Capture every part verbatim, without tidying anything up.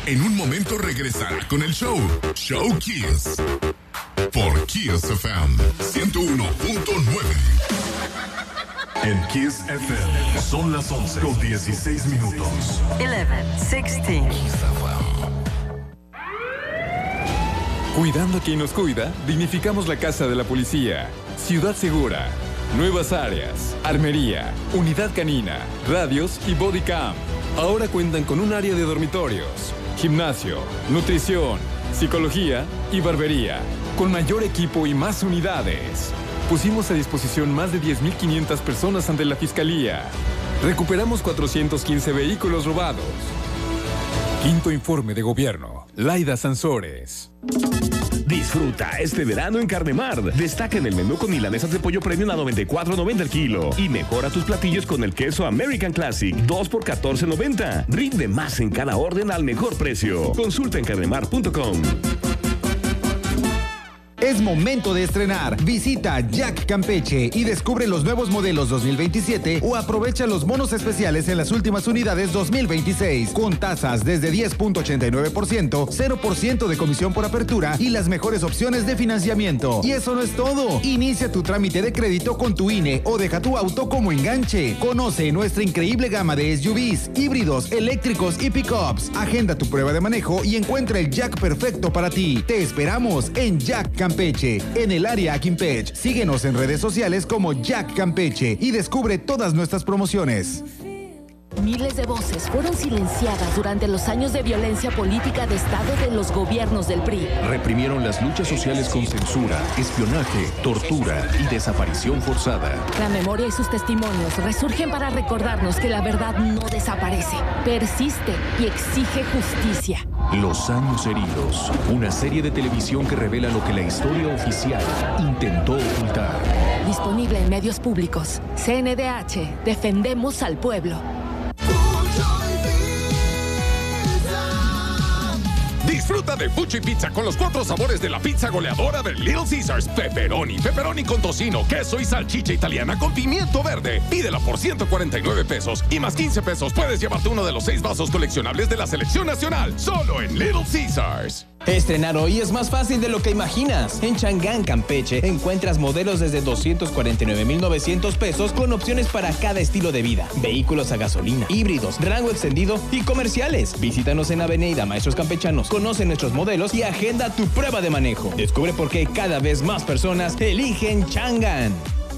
En un momento regresará con el show, Show Kiss, por Kiss F M ciento uno punto nueve. En Kiss F M son las once con dieciséis minutos. once, dieciséis. Cuidando a quien nos cuida, dignificamos la casa de la policía. Ciudad Segura, nuevas áreas, armería, unidad canina, radios y body cam. Ahora cuentan con un área de dormitorios, gimnasio, nutrición, psicología y barbería, con mayor equipo y más unidades. Pusimos a disposición más de diez mil quinientas personas ante la Fiscalía. Recuperamos cuatrocientos quince vehículos robados. Quinto informe de gobierno. Laida Sansores. Disfruta este verano en Carnemar. Destaca en el menú con milanesas de pollo premium a noventa y cuatro noventa el kilo. Y mejora tus platillos con el queso American Classic, dos por catorce noventa. Rinde más en cada orden al mejor precio. Consulta en carnemar punto com. Es momento de estrenar. Visita Jack Campeche y descubre los nuevos modelos dos mil veintisiete o aprovecha los bonos especiales en las últimas unidades dos mil veintiséis con tasas desde diez punto ochenta y nueve por ciento, cero por ciento de comisión por apertura y las mejores opciones de financiamiento. Y eso no es todo. Inicia tu trámite de crédito con tu I N E o deja tu auto como enganche. Conoce nuestra increíble gama de S U Vs, híbridos, eléctricos y pickups. Agenda tu prueba de manejo y encuentra el Jack perfecto para ti. Te esperamos en Jack Campeche. Campeche, en el área Aquimpech. Síguenos en redes sociales como Jack Campeche y descubre todas nuestras promociones. Miles de voces fueron silenciadas durante los años de violencia política de Estado de los gobiernos del P R I. Reprimieron las luchas sociales con censura, espionaje, tortura y desaparición forzada. La memoria y sus testimonios resurgen para recordarnos que la verdad no desaparece, persiste y exige justicia. Los años heridos, una serie de televisión que revela lo que la historia oficial intentó ocultar. Disponible en medios públicos. C N D H, defendemos al pueblo. Disfruta de Fucho y Pizza con los cuatro sabores de la pizza goleadora de Little Caesars. Pepperoni, pepperoni con tocino, queso y salchicha italiana con pimiento verde. Pídela por ciento cuarenta y nueve pesos y más quince pesos puedes llevarte uno de los seis vasos coleccionables de la selección nacional. Solo en Little Caesars. Estrenar hoy es más fácil de lo que imaginas. En Changán, Campeche, encuentras modelos desde doscientos cuarenta y nueve mil novecientos pesos con opciones para cada estilo de vida. Vehículos a gasolina, híbridos, rango extendido y comerciales. Visítanos en Avenida Maestros Campechanos, conoce nuestros modelos y agenda tu prueba de manejo. Descubre por qué cada vez más personas eligen Changán.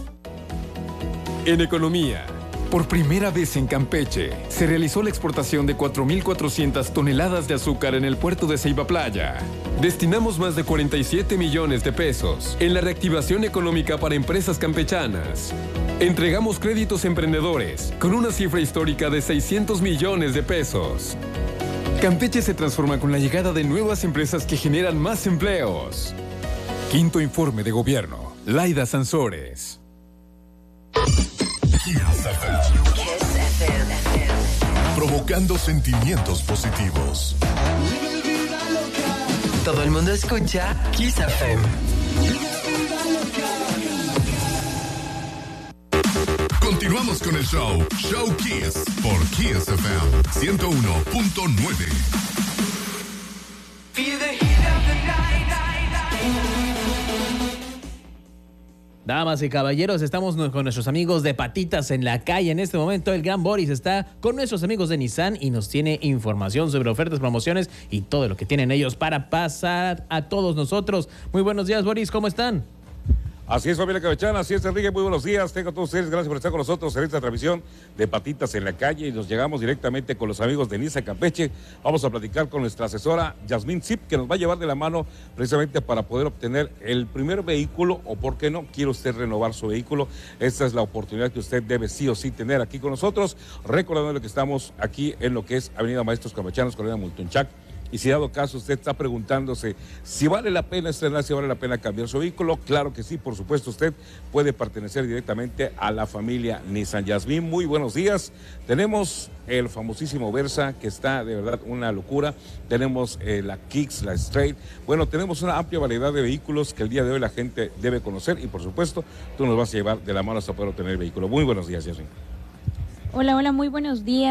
En economía. Por primera vez en Campeche, se realizó la exportación de cuatro mil cuatrocientas toneladas de azúcar en el puerto de Ceiba Playa. Destinamos más de cuarenta y siete millones de pesos en la reactivación económica para empresas campechanas. Entregamos créditos a emprendedores con una cifra histórica de seiscientos millones de pesos. Campeche se transforma con la llegada de nuevas empresas que generan más empleos. Quinto informe de gobierno. Laida Sansores. Provocando sentimientos positivos. Todo el mundo escucha Kiss F M. Continuamos con el show, Show Kiss, por Kiss F M ciento uno punto nueve. Damas y caballeros, estamos con nuestros amigos de Patitas en la Calle. En este momento el gran Boris está con nuestros amigos de Nissan y nos tiene información sobre ofertas, promociones y todo lo que tienen ellos para pasar a todos nosotros. Muy buenos días, Boris, ¿cómo están? Así es, familia campechana, así es, Enrique, muy buenos días. Tengo a todos ustedes, gracias por estar con nosotros en esta transmisión de Patitas en la Calle y nos llegamos directamente con los amigos de Nissan Campeche. Vamos a platicar con nuestra asesora Yasmín Zip, que nos va a llevar de la mano precisamente para poder obtener el primer vehículo o, por qué no, quiere usted renovar su vehículo. Esta es la oportunidad que usted debe sí o sí tener aquí con nosotros, recordando que estamos aquí en lo que es Avenida Maestros Campechanos, Colonia Multunchac. Y si dado caso usted está preguntándose si vale la pena estrenar, si vale la pena cambiar su vehículo, claro que sí, por supuesto, usted puede pertenecer directamente a la familia Nissan. Yasmín, muy buenos días. Tenemos el famosísimo Versa, que está de verdad una locura. Tenemos eh, la Kicks, la Straight. Bueno, tenemos una amplia variedad de vehículos que el día de hoy la gente debe conocer y, por supuesto, tú nos vas a llevar de la mano hasta poder obtener el vehículo. Muy buenos días, Yasmín. Hola, hola, muy buenos días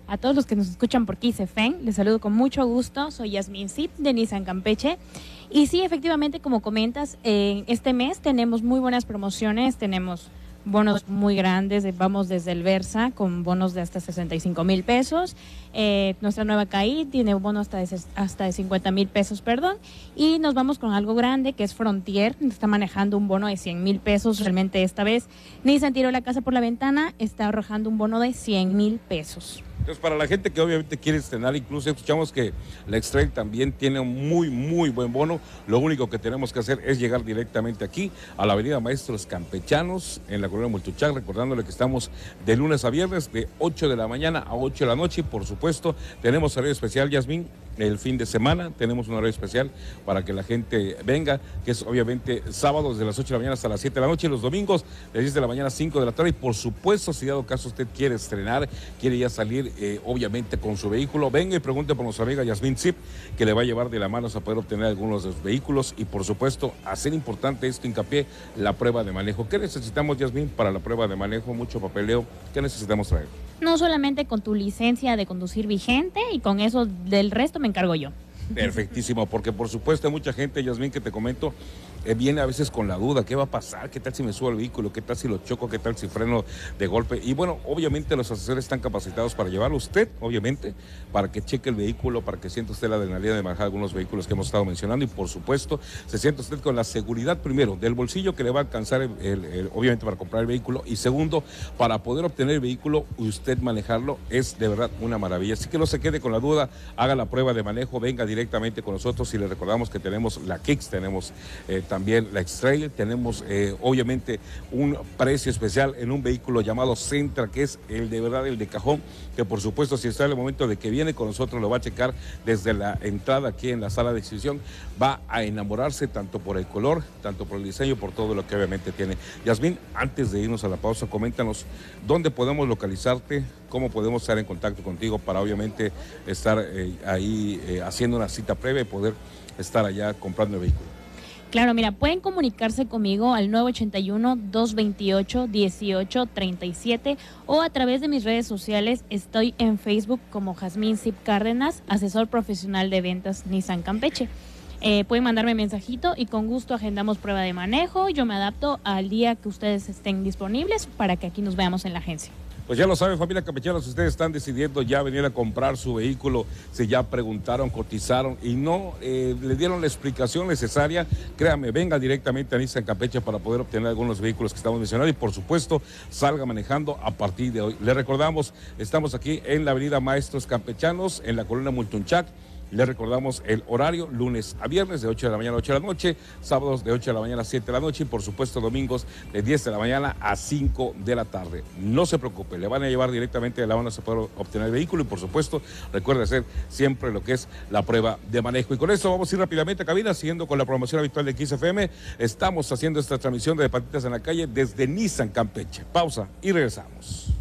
a todos los que nos escuchan por Kiss F M. Les saludo con mucho gusto. Soy Yasmín Zip de Nissan Campeche. Y sí, efectivamente, como comentas, en este mes tenemos muy buenas promociones. Tenemos bonos muy grandes, vamos desde el Versa con bonos de hasta sesenta y cinco mil pesos. Eh, nuestra nueva K I tiene bonos hasta de, hasta de cincuenta mil pesos, perdón. Y nos vamos con algo grande que es Frontier, está manejando un bono de cien mil pesos. Realmente esta vez Nissan tiró la casa por la ventana, está arrojando un bono de cien mil pesos. Entonces, para la gente que obviamente quiere estrenar, incluso escuchamos que la X-Trail también tiene un muy, muy buen bono. Lo único que tenemos que hacer es llegar directamente aquí a la avenida Maestros Campechanos, en la colonia Multuchac, recordándole que estamos de lunes a viernes, de ocho de la mañana a ocho de la noche. Y por supuesto, tenemos horario especial, Yasmín, el fin de semana. Tenemos un horario especial para que la gente venga, que es obviamente sábados de las ocho de la mañana hasta las siete de la noche, y los domingos de diez de la mañana a cinco de la tarde. Y por supuesto, si dado caso usted quiere estrenar, quiere ya salir Eh, obviamente con su vehículo, venga y pregunte por nuestra amiga Yasmín Zip, que le va a llevar de la mano a poder obtener algunos de los vehículos. Y por supuesto, hacer importante esto, hincapié, la prueba de manejo. ¿Qué necesitamos, Yasmín, para la prueba de manejo? Mucho papeleo. ¿Qué necesitamos traer? No solamente con tu licencia de conducir vigente, y con eso del resto me encargo yo. Perfectísimo, porque por supuesto hay mucha gente, Yasmín, que te comento, eh, viene a veces con la duda, ¿qué va a pasar? ¿Qué tal si me subo al vehículo? ¿Qué tal si lo choco? ¿Qué tal si freno de golpe? Y bueno, obviamente los asesores están capacitados para llevarlo usted, obviamente, para que cheque el vehículo, para que sienta usted la adrenalina de manejar algunos vehículos que hemos estado mencionando, y por supuesto, se sienta usted con la seguridad, primero, del bolsillo que le va a alcanzar, el, el, el, obviamente, para comprar el vehículo, y segundo, para poder obtener el vehículo y usted manejarlo, es de verdad una maravilla. Así que no se quede con la duda, haga la prueba de manejo, venga directamente con nosotros. Y le recordamos que tenemos la Kicks, tenemos eh, también la X-Trail, tenemos eh, obviamente un precio especial en un vehículo llamado Sentra, que es el de verdad, el de cajón, que por supuesto, si está en el momento de que viene con nosotros, lo va a checar desde la entrada aquí en la sala de exhibición, va a enamorarse tanto por el color, tanto por el diseño, por todo lo que obviamente tiene. Yasmín, antes de irnos a la pausa, coméntanos dónde podemos localizarte, cómo podemos estar en contacto contigo para obviamente estar eh, ahí eh, haciendo una cita previa y poder estar allá comprando el vehículo. Claro, mira, pueden comunicarse conmigo al nueve ocho uno, dos dos ocho, uno ocho tres siete o a través de mis redes sociales. Estoy en Facebook como Yasmín Zip Cárdenas, asesor profesional de ventas Nissan Campeche. Eh, pueden mandarme mensajito y con gusto agendamos prueba de manejo. Yo me adapto al día que ustedes estén disponibles para que aquí nos veamos en la agencia. Pues ya lo saben, familia campechana, si ustedes están decidiendo ya venir a comprar su vehículo, si ya preguntaron, cotizaron y no eh, le dieron la explicación necesaria, créanme, venga directamente a Nissan Campeche para poder obtener algunos vehículos que estamos mencionando, y por supuesto salga manejando a partir de hoy. Les recordamos, estamos aquí en la avenida Maestros Campechanos, en la colonia Multuchac. Les recordamos el horario, lunes a viernes de ocho de la mañana a ocho de la noche, sábados de ocho de la mañana a siete de la noche, y por supuesto domingos de diez de la mañana a cinco de la tarde. No se preocupe, le van a llevar directamente de la mano, se puede obtener el vehículo, y por supuesto recuerde hacer siempre lo que es la prueba de manejo. Y con esto vamos a ir rápidamente a cabina, siguiendo con la promoción habitual de Kiss F M. Estamos haciendo esta transmisión de Patitas en la Calle desde Nissan Campeche. Pausa y regresamos.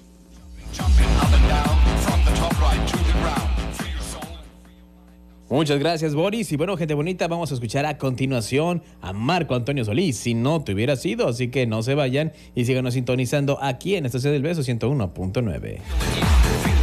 Muchas gracias, Boris. Y bueno, gente bonita, vamos a escuchar a continuación a Marco Antonio Solís, Si no te hubiera sido. Así que no se vayan y síganos sintonizando aquí en Estación del Beso ciento uno punto nueve.